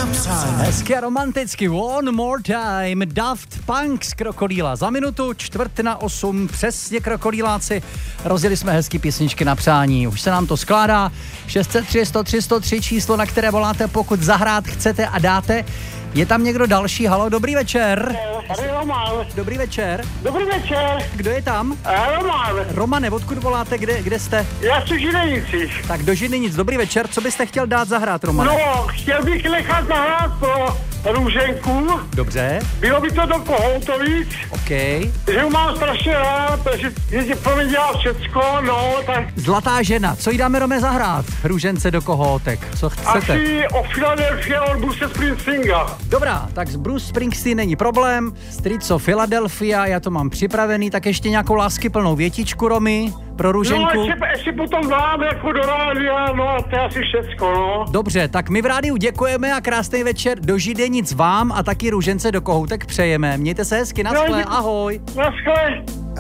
na přání. Hezky a romanticky, One More Time, Daft Punk z Krokodýla. Za minutu 7:45, přesně krokodýláci. Rozjeli jsme hezky písničky na přání. Už se nám to skládá. 603 103 103 číslo, na které voláte, pokud zahrát chcete a dáte. Je tam někdo další? Halo, dobrý večer. Tady Roman. Dobrý večer. Dobrý večer. Kdo je tam? Roman. Romane, odkud voláte, kde jste? Já jsem v Židenicích. Tak do Židenic, dobrý večer. Co byste chtěl dát zahrát, Romane? No, chtěl bych nechat zahrát pro Růženku. Dobře. Bylo by to do Kohoutovic. OK. Že ho mám strašně rád, že pro mě dělá všecko, no, tak... Zlatá žena, co jí dáme, Rome, zahrát? Růžence do kohoutek, co chcete? Asi o Philadelphia od Bruce Springsteenga. Dobrá, tak z Bruce Springsteen není problém. Streets of Philadelphia, já to mám připravený, tak ještě nějakou láskyplnou větičku, Romy, pro Růženku. No, ještě potom dám jako do rádia, no a to je asi všecko, no. Dobře, tak my v rádiu děkujeme a krásný večer do Židenic vám a taky Růžence do kohoutek přejeme. Mějte se hezky, naschle, ahoj. Naschle.